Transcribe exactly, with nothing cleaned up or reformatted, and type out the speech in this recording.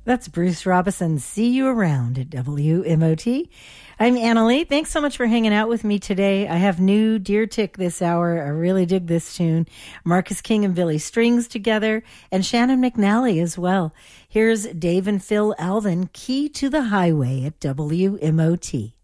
That's Bruce Robison. See you around at W M O T. I'm Annalie. Thanks so much for hanging out with me today. I have new Deer Tick this hour. I really dig this tune. Marcus King and Billy Strings together, and Shannon McNally as well. Here's Dave and Phil Alvin, Key to the Highway at W M O T.